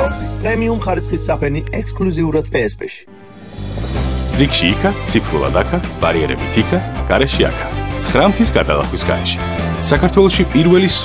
Chelsea. პრემიუმ ხარისხის საფენი ექსკლუზიურად PSP-ში. რიგში იქა, ციფრულად აქა, ბარიერებით იქა, გარეშე აქა. 9 მთის გადალახვის გარეშე. საქართველოში პირველი